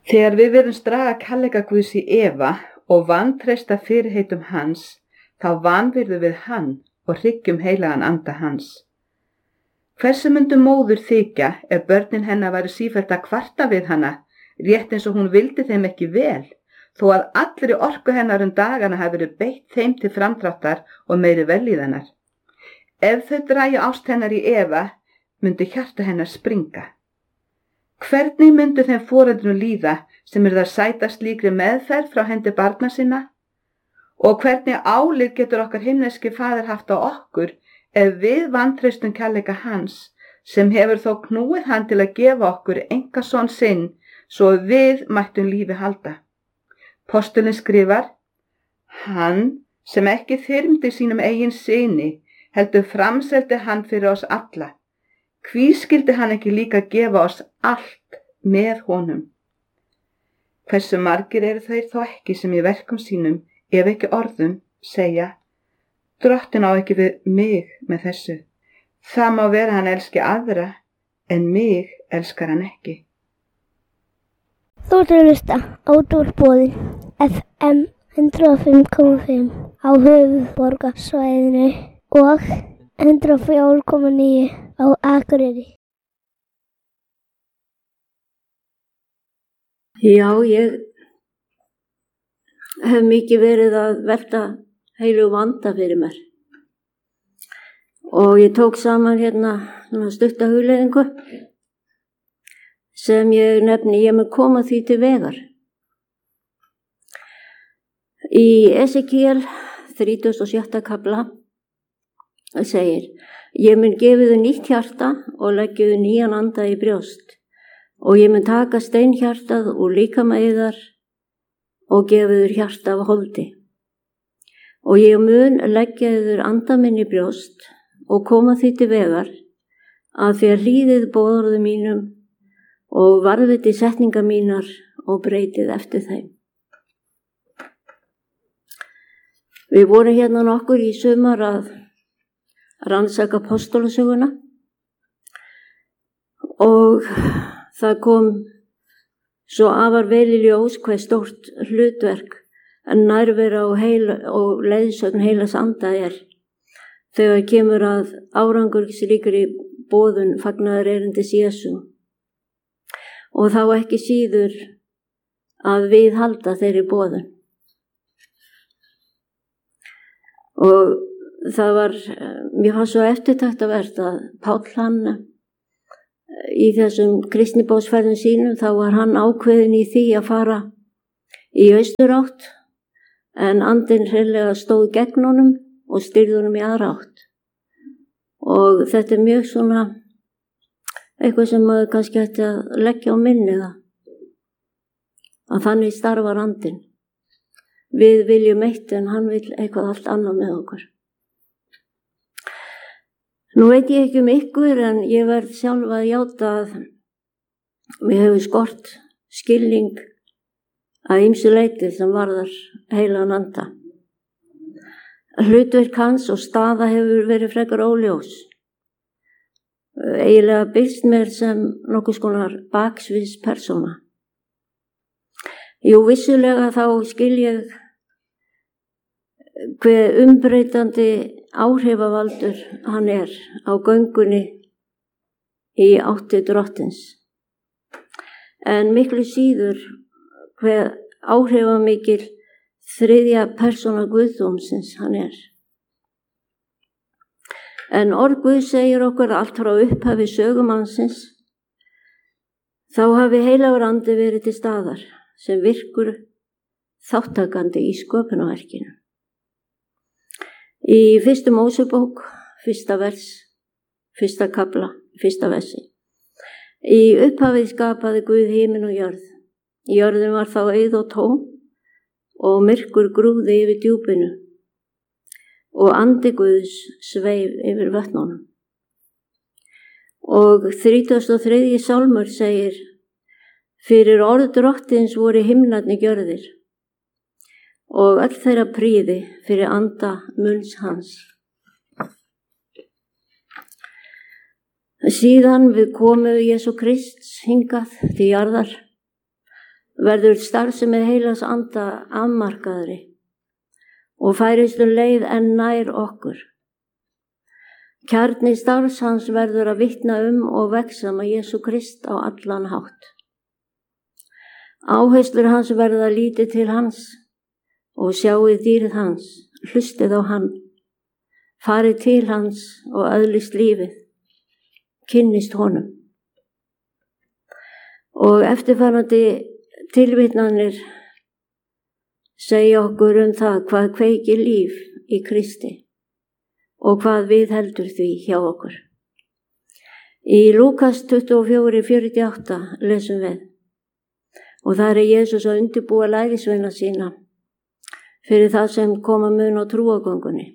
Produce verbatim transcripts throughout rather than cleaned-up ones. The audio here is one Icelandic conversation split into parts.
Þegar við verðum draga kærleika Guðs í efa og vantreysta fyrirheitum hans, þá vanvirðum við hann og hryggjum heilagan anda hans. Hversu myndu móður þykja ef börnin hennar væru sífellt að kvarta við hana, rétt eins og hún vildi þeim ekki vel, þó að allri orku hennar um dagana hafi verið beitt þeim til framdráttar og meiri vellíðanar. Ef þau dræju ást hennar í efa, myndi hjarta hennar springa. Hvernig myndu þeim foreldrum líða sem eru það sæta slíkri meðferð frá hendi barna sinna? Og hvernig álit getur okkar himneski faðir haft á okkur ef við vantreystum kærleika hans, sem hefur þó knúið hann til að gefa okkur einkason sinn svo við mættum lífi halda? Postulinn skrifar: Hann sem ekki þyrmdi sínum eigin syni, heldur framseldi hann fyrir oss alla. Hví skyldi hann ekki líka gefa oss allt með honum? Hversu margir eru þeir þó ekki sem í verkum sínum, ef ekki orðum, segja: Drottinn á ekki við mig með þessu. Það má vera hann elski aðra, en mig elskar hann ekki. Þú ert að hlusta á útvarpið F M hundrað og fimm komma fimm á höfuðborgarsvæðinu og hundrað og fjögur komma níu á Akureyri. Já, ég hef mikið verið að velta heilu vanda fyrir mér. Og ég tók saman hérna stutta hugleiðingu sem ég nefni, ég mun koma því til vegar. Í Esekiel þrítugasta og sjötta kafla segir: Ég mun gefa þau nýtt hjarta og leggja þau nýjan anda í brjóst, og ég mun taka steinhjartað úr líkama yðar og gefa þau hjarta af holdi. Og ég mun leggja þau anda minn í brjóst og koma því til vegar að þér hlýðið boðorðum mínum og varðviti setningar mínar og breytið eftir þeim. Við vorum hérna nokkur í sumar að rannsaka apostolasöguna og það kom svo afar vel í ljós hve stórt hlutverk en nærvera og, heila, og leiðsögn heilags anda er þegar kemur að árangursríkri boðun fagnaðar erindis Jesú, og þá ekki síður að viðhalda þeirri boðun. Og það var, mér var svo eftirtaktavert að Páll hann í þessum kristnibósferðum sínum, þá var hann ákveðinn í því að fara í austurátt, en andinn hreinlega stóð gegn honum og stýrði honum í aðra átt. Og þetta er mjög svona eitthvað sem maður kannski ætti að leggja á minnið, að þannig starfar andinn. Við viljum eitt en hann vil eitthvað allt annað með okkur. Nú veit ég ekki um ykkur, en ég verð sjálf að játa að mér hefur skort skilning að ýmsu leyti sem varðar heilagan anda. Hlutverk hans og staða hefur verið frekar óljós. Eiginlega byrst mér sem nokkuð skonar baksviðs persóna. Jú, vissulega þá skil ég hve umbreytandi áhrifavaldur hann er á göngunni í átti drottins. En miklu síður hve áhrifamikil þriðja persóna Guðdómsins hann er. En orð Guðs segir okkur allt frá upphafi sögumannsins, þá hafi heilagur andi verið til staðar sem virkur þáttakandi í sköpunarverkinu. Í fyrstu Mósebók, fyrsta vers, fyrsta kafla, fyrsta versi. Í upphafið skapaði Guð himinn og jörð. Jörðin var þá auð og tóm og myrkur grúfði yfir djúpinu og andi Guðs sveif yfir vötnunum. Og þrítugasti og þriðji sálmur segir: Fyrir orð drottins voru himnarnir gjörðir og öll þeirra prýði fyrir anda munns hans. Síðan við komu Jesú Krists hingað til jarðar, verður starfsemi heilags anda afmarkaðri og færist um leið en nær okkur. Kjarni starfs hans verður að vitna um og vexa með Jesú Krist á allan hátt. Áherslur hans verða að líti til hans og sjáið dýrið hans, hlustið á hann, farið til hans og öðlist lífið, kynnist honum. Og eftirfarandi tilvitnanir segja okkur um það hvað kveikir líf í Kristi og hvað við heldur því hjá okkur. Í Lúkas tuttugu og fjögur fjörutíu og átta lesum við, og þar er Jesús að undirbúa lærisveina sína fyrir það sem koma mun á trúagöngunni.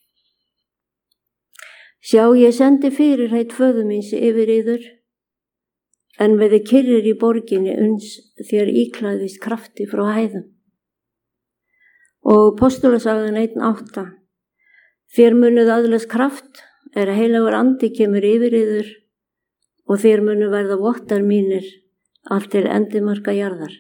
Sjá, ég sendi fyrirheit föður míns yfir yður, en verði kyrrir í borginni uns þér íklæðist krafti frá hæðum. Og Postulasagan einn átta, þér munuð öðlast kraft er að heilagur andi kemur yfir yður og þér munu verða vottar mínir allt til endimarka jarðar.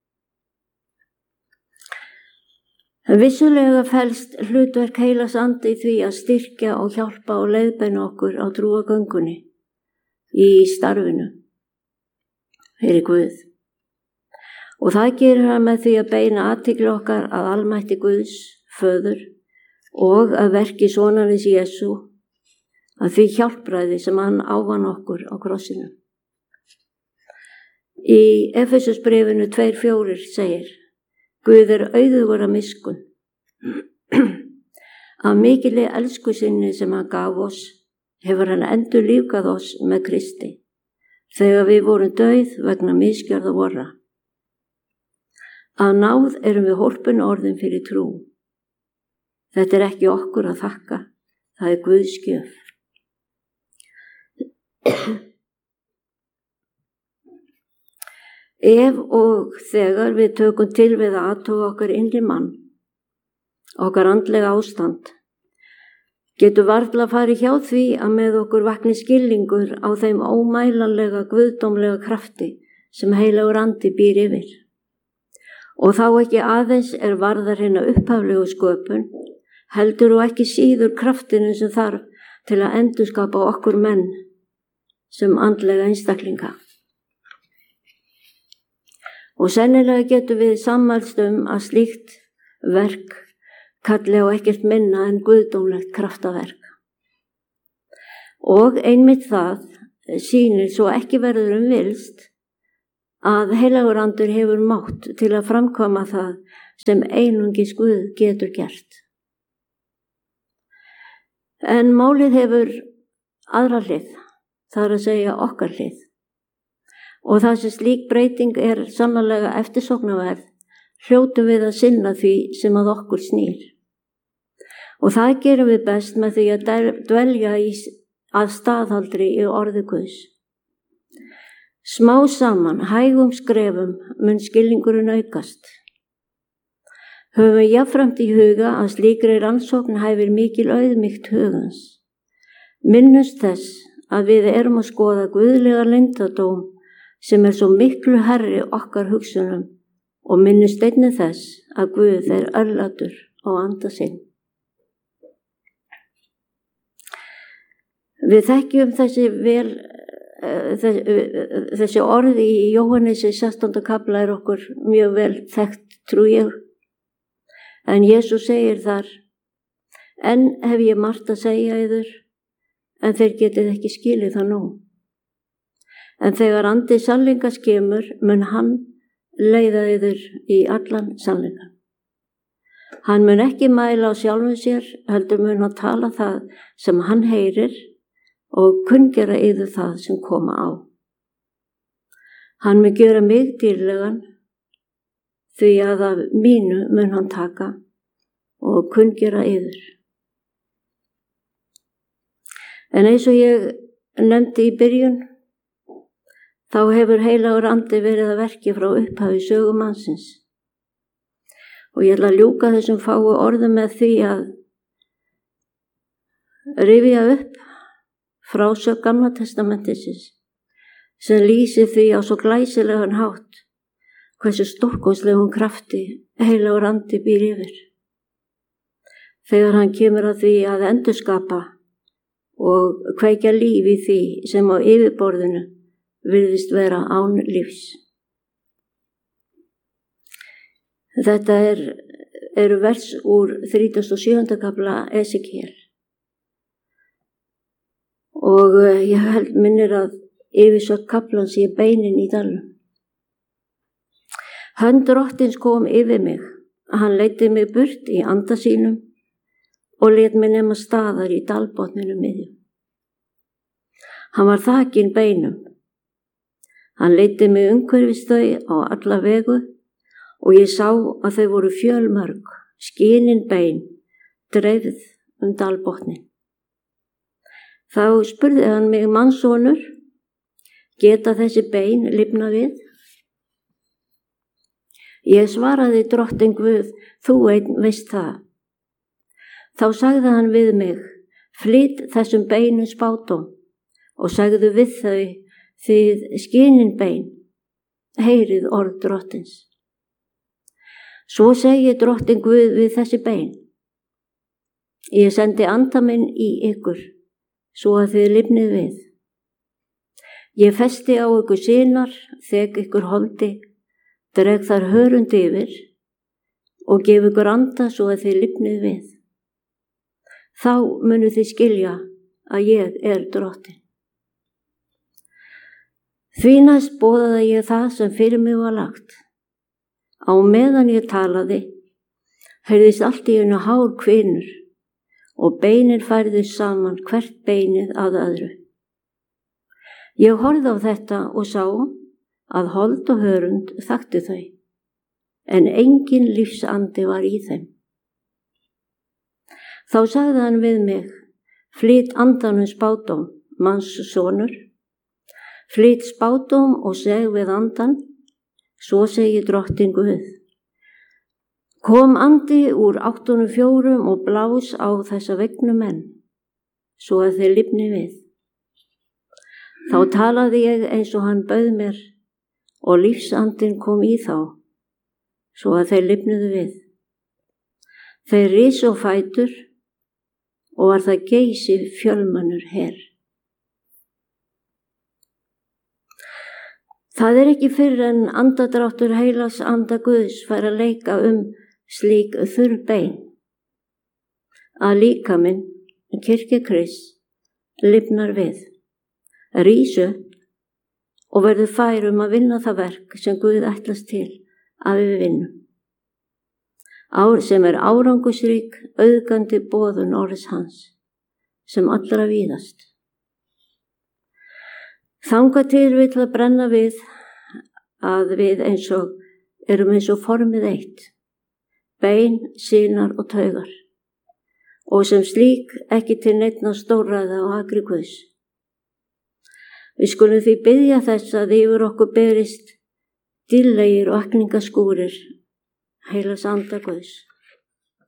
Vissulega felst hlutverk heilags andi í því að styrkja og hjálpa og leiðbeina okkur á trúagöngunni í starfinu fyrir Guð. Og það gerir hann með því að beina athygli okkar að almætti Guðs, föður, og að verki sonarins Jesú, að því hjálpræði sem hann ávann okkur á krossinu. Í Efesusbréfinu tvö fjögur segir, Guð er auðugur að miskunn, af mikilli elsku sinni sem hann gaf oss, hefur hann endur lífgað oss með Kristi, þegar við vorum dauð vegna misgjörða vorra. Að náð erum við hólpin orðin fyrir trú. Þetta er ekki okkur að þakka, það er Guðs gjöf. Ef og þegar við tökum til við að athuga okkar innri mann, okkar andlega ástand, getur varla farið hjá því að með okkur vakni skilningur á þeim ómælanlega guðdómlega krafti sem heilagur andi býr yfir. Og þá ekki aðeins er varðar hérna upphaflegu sköpun, heldur og ekki síður kraftinu sem þarf til að endurskapa okkur menn sem andlega einstaklinga. Og sennilega getur við sammælst um að slíkt verk kalli á ekkert minna en guðdómlegt kraftaverk. Og einmitt það sýnir svo ekki verður um vilst að heilagur andur hefur mátt til að framkvæma það sem einungis Guð getur gert. En málið hefur aðra hlið, það er að segja okkar hlið. Og það sem slík breyting er sannarlega eftirsóknarverð, hljótum við að sinna því sem að okkur snýr. Og það gerum við best með því að dvelja í, að staðhaldri í orði Guðs. Smá saman, hægum skrefum, mun skilningurinn aukast. Höfum við jafnframt í huga að slíkri rannsókn hæfir mikil auðmýkt hugans. Minnumst þess að við erum að skoða guðlega leyndardóm sem er svo miklu herri okkar hugsunum og minnumst einnig þess að Guð er örlátur á anda sinn. Við þekkjum þessi vel Þessi orð í Jóhannesi sextánda kafla er okkur mjög vel þekkt, trú ég. En Jesús segir þar, enn hef ég margt að segja yður, en þeir getið ekki skilið það nú. En þegar andi sannleikas kemur, mun hann leiða yður í allan sannleikan. Hann mun ekki mæla á sjálfum sér, heldur mun hann tala það sem hann heyrir, og kunngera yður það sem koma á. Hann mun gera mig dýrlegan, því að af mínu mun hann taka og kunngera yður. En eins og ég nefndi í byrjun, þá hefur heilagur andi verið að verki frá upphafi sögu mannsins. Og ég ætla að ljúka þessum fáu orðum með því að rifja upp frásögn Gamla testamentisins sem lýsir því á svo glæsilegan hátt hversu stórkostlegum krafti heilagur andi býr yfir. Þegar hann kemur að því að endurskapa og kveikja líf í því sem á yfirborðinu virðist vera án lífs. Þetta er, eru vers úr þrítugasta og sjöunda kafla Esekiel. Og ég held minnir að yfirsögn kaflan sé beinin í dalnum. Hönd Drottins kom yfir mig, hann leiddi mig burt í anda sínum og lét mig nema staðar í dalbotninum miðjum. Hann var þakinn beinum. Hann leiddi mig umhverfis þau á alla vegu og ég sá að þau voru fjölmörg, skinin bein, dreifð um dalbotnin. Þá spurði hann mig, mannssonur, geta þessi bein lifna við? Ég svaraði, Drottinn Guð, þú einn veist það. Þá sagði hann við mig, flyt þessum beinum spádóm og sagði við þau, þið skinin bein, heyrið orð Drottins. Svo segi Drottinn Guð við þessi bein, ég sendi anda minn í ykkur, svo að þið lifnið við. Ég festi á ykkur sinar, þek ykkur holdi, dreg þar hörund yfir og gef ykkur anda svo að þið lifnið við. Þá munu þið skilja að ég er Drottinn. Því næst boðaði ég það sem fyrir mig var lagt. Á meðan ég talaði, heyrðist allt í einu hár hvinur og beinin færðust saman hvert beinið að öðru. Ég horfði á þetta og sá að hold og hörund þekktu þau, en engin lífsandi var í þeim. Þá sagði hann við mig, flyt andanum spádóm, mannssonur, flyt spádóm og seg við andan, svo segi Drottinn Guð. Kom andi úr áttunum fjórum og blás á þessa vegnu menn, svo að þeir lifni við. Þá talaði ég eins og hann bauð mér og lífsandinn kom í þá, svo að þeir lifnuðu við. Þeir risu á fætur og var það geysi fjölmennur her. Það er ekki fyrr en andadráttur heilags anda Guðs fær að leika um slík þurr bein, að líkaminn, kirkja Krists, lifnar við, rís upp og verður fær um að vinna það verk sem Guð ætlast til að við vinnum. Ár sem er árangusrík, auðgandi boðun orðs hans, sem allra víðast. Þangað til vill að brenna við að við eins og erum eins og formið eitt, bein, sinar og taugar, og sem slík ekki til neinna stórræða og akri Guðs. Við skulum því biðja þess að yfir okkur berist dýrlegir og akningaskúrir heilags anda Guðs.